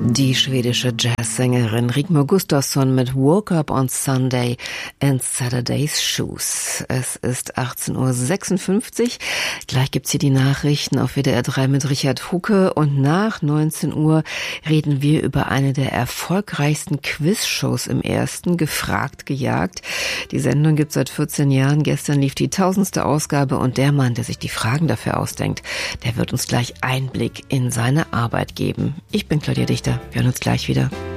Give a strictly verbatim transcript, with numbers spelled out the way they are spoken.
Die schwedische Jazzsängerin Rigmor Gustafsson mit Woke Up on Sunday in Saturday's Shoes. Es ist achtzehn Uhr sechsundfünfzig. Gleich gibt's hier die Nachrichten auf W D R drei mit Richard Hucke und nach neunzehn Uhr reden wir über eine der erfolgreichsten Quizshows im Ersten, Gefragt, gejagt. Die Sendung gibt's seit vierzehn Jahren. Gestern lief die tausendste Ausgabe und der Mann, der sich die Fragen dafür ausdenkt, der wird uns gleich Einblick in seine Arbeit geben. Ich bin Claudia Dichter. Wir hören uns gleich wieder.